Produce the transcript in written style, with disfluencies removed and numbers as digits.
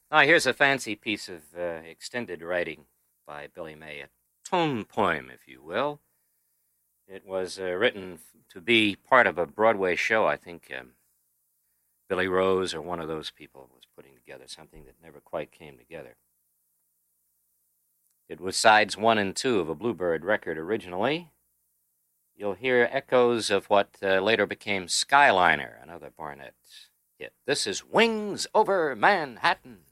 Here's a fancy piece of extended writing by Billy May, a tone poem, if you will. It was written to be part of a Broadway show. I think Billy Rose or one of those people was putting together something that never quite came together. It was sides 1 and 2 of a Bluebird record originally. You'll hear echoes of what later became Skyliner, another Barnett hit. This is Wings Over Manhattan.